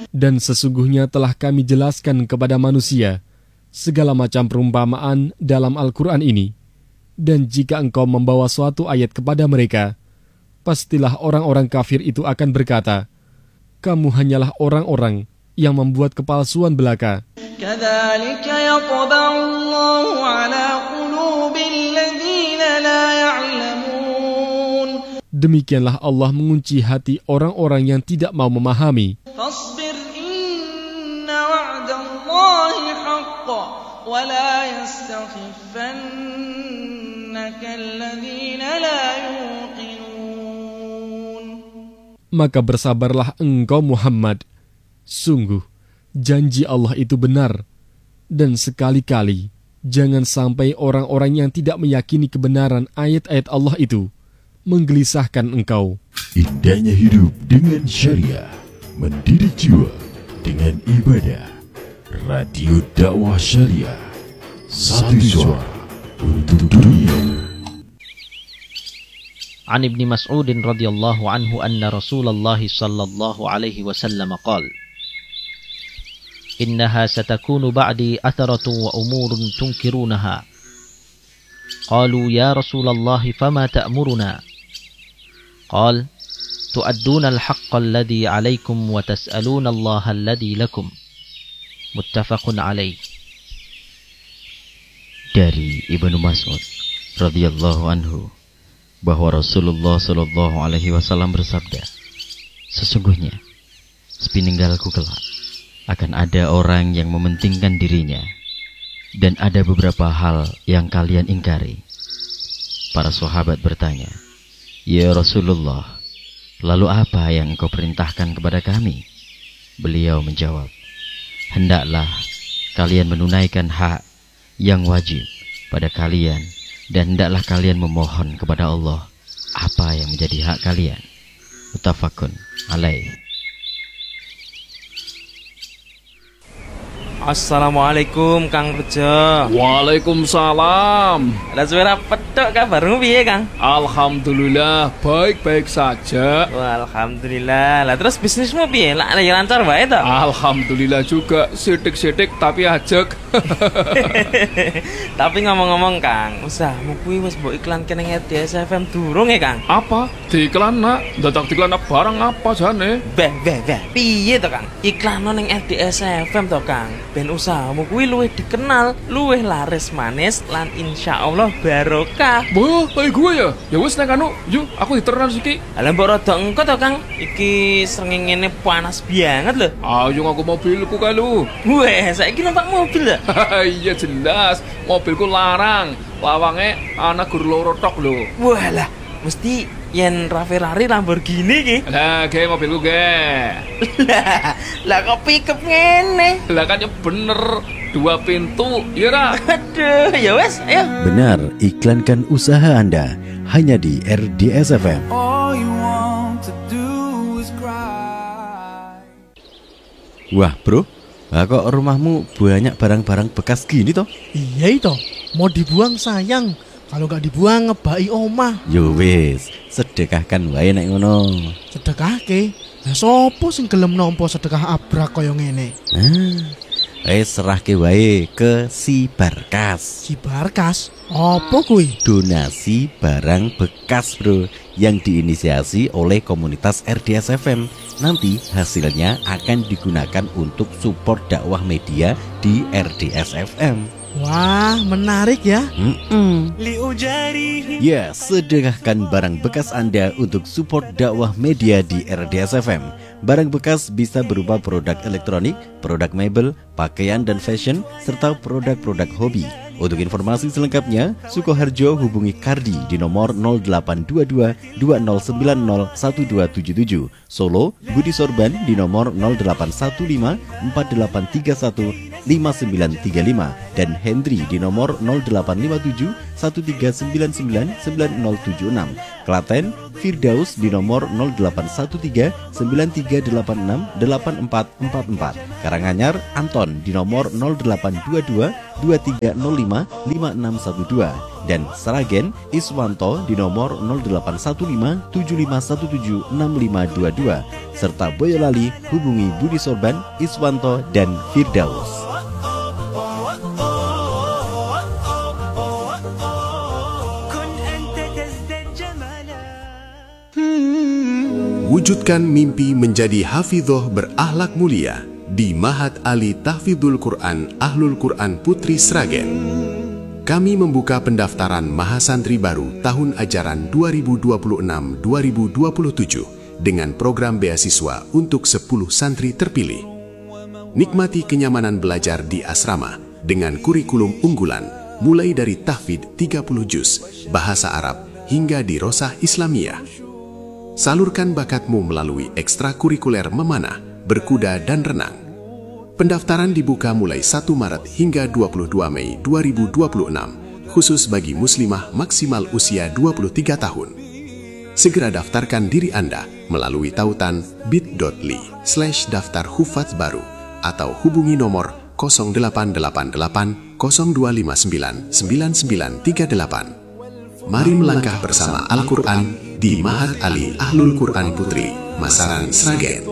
Dan sesungguhnya telah kami jelaskan kepada manusia segala macam perumpamaan dalam Al-Quran ini. Dan jika engkau membawa suatu ayat kepada mereka, pastilah orang-orang kafir itu akan berkata, kamu hanyalah orang-orang yang membuat kepalsuan belaka. Kadzalika yatba'u Allahu 'ala qulubil ladzina la ya'lamun. Demikianlah Allah mengunci hati orang-orang yang tidak mau memahami. Fasbir inna wa'dallahi haqqun wa la yastakhifannaka alladzina la yuqinun. Maka bersabarlah engkau Muhammad. Sungguh, janji Allah itu benar. Dan sekali-kali, jangan sampai orang-orang yang tidak meyakini kebenaran ayat-ayat Allah itu menggelisahkan engkau. Indahnya hidup dengan syariah, mendidik jiwa dengan ibadah. Radio Dakwah Syariah, satu suara untuk dunia. An Ibni Mas'udin radhiyallahu anhu anna Rasulullah sallallahu alaihi wasallam qala innaha satakunu ba'di atharatun wa umurun tunkirunaha. Qalu ya Rasulullah fama ta'muruna? Qal tu'adduna al-haqqa alladhi 'alaykum wa tas'aluna Allah alladhi lakum. Muttafaqun alaih. Dari Ibnu Mas'ud radhiyallahu anhu bahwa Rasulullah sallallahu alaihi wasallam bersabda, sesungguhnya sepeninggalku kelak akan ada orang yang mementingkan dirinya, dan ada beberapa hal yang kalian ingkari. Para sahabat bertanya, ya Rasulullah, lalu apa yang engkau perintahkan kepada kami? Beliau menjawab, hendaklah kalian menunaikan hak yang wajib pada kalian, dan hendaklah kalian memohon kepada Allah apa yang menjadi hak kalian. Muttafaqun alaih. Assalamualaikum Kang Rejo. Waalaikumsalam. Lah suara petuk kabarmu piye Kang? Alhamdulillah baik-baik saja. Wah, alhamdulillah. Lah terus bisnismu piye? Lah lancar wae to? Alhamdulillah juga, sidik-sidik tapi ajek. Tapi ngomong-ngomong Kang, usahmu kuwi wis mbok iklanke ning RDS FM durung ya Kang? Apa? Diiklan nak? Dadak diiklan barang apa jane? Beh. Piye to Kang? Iklan ning RDS FM to Kang. Ben usahamu kuwi luwih dikenal, luwih laris manis lan insyaallah barokah. Boh, kayak gue ya. Ya wis nang anu, yuk aku diteran siki. Lah mbok rada engko to Kang. Iki srengenge panas banget lho. Ayo ngaku mobilku kae lu. Weh, saiki numpak mobil ya? Iya jelas, mobilku larang. Lawange ana gur loro tok lho. Walah, mesti yen Ferrari Lamborghini ki. Lah, ge mobilku ge. Lah kok pickup ngene? Lah kan ya bener, 2 pintu, ya ra? Aduh, ya wes, ayo. Benar, iklankan usaha Anda hanya di RDS FM. Wah bro, kok rumahmu banyak barang-barang bekas gini toh? Iya itu, mau dibuang sayang. Kalau nggak dibuang ngebai omah. Yo wis, sedekahkan wae nek ngono. Sedekahke? Lah sopo sing gelem nampa sedekah abrak kaya ngene? Serahke wae ke si Barkas. Si Barkas? Apa kuwi? Donasi barang bekas bro, yang diinisiasi oleh komunitas RDS FM. Nanti hasilnya akan digunakan untuk support dakwah media di RDS FM. Wah, menarik ya. Ya, sedekahkan barang bekas Anda untuk support dakwah media di RDS FM. Barang bekas bisa berupa produk elektronik, produk mebel, pakaian dan fashion, serta produk-produk hobi. Untuk informasi selengkapnya, Sukoharjo hubungi Kardi di nomor 0822 2090 1277. Solo, Budi Sorban di nomor 0815 4831 5935 dan Hendri di nomor 0857 1399 9076. Klaten, Firdaus di nomor 0813 9386 8444. Karanganyar Anton di nomor 0822 2305 5612 dan Sragen Iswanto di nomor 0815 7517 6522 serta Boyolali hubungi Budi Sorban, Iswanto dan Firdaus. Wujudkan mimpi menjadi hafidhoh berakhlak mulia di Mahat Ali Tahfidzul Quran Ahlul Quran Putri Sragen. Kami membuka pendaftaran Mahasantri baru tahun ajaran 2026-2027 dengan program beasiswa untuk 10 santri terpilih. Nikmati kenyamanan belajar di asrama dengan kurikulum unggulan mulai dari tahfidz 30 juz, bahasa Arab hingga dirosah Islamiyah. Salurkan bakatmu melalui ekstrakurikuler memanah, berkuda, dan renang. Pendaftaran dibuka mulai 1 Maret hingga 22 Mei 2026, khusus bagi muslimah maksimal usia 23 tahun. Segera daftarkan diri Anda melalui tautan bit.ly/daftar hufadz baru atau hubungi nomor 0888 0259 9938. Mari melangkah bersama Al-Quran di Mahat Ali Ahlul Quran Putri, Masaran, Sragen.